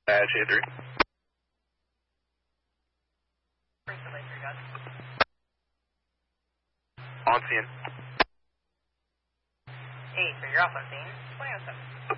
Shade 3. On scene. 8, so you're off on scene. 2007.